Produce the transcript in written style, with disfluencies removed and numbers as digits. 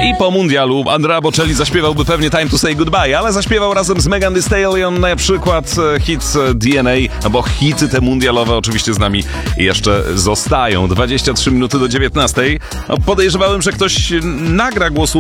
I po mundialu Andrea Bocelli zaśpiewałby pewnie Time to Say Goodbye, ale zaśpiewał razem z Megan Thee Stallion na przykład hit DNA, bo hity te mundialowe oczywiście z nami jeszcze zostają. 23 minuty do 19. Podejrzewałem, że ktoś nagra głos